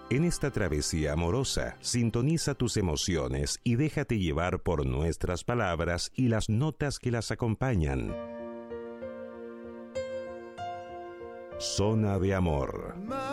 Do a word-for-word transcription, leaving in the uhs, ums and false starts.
En esta travesía amorosa, sintoniza tus emociones y déjate llevar por nuestras palabras y las notas que las acompañan. Zona de Amor.